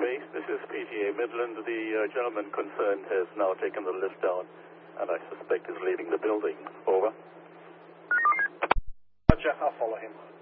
Base. This is PTA Midland. The gentleman concerned has now taken the lift down, and I suspect is leaving the building. Over. Roger, I'll follow him.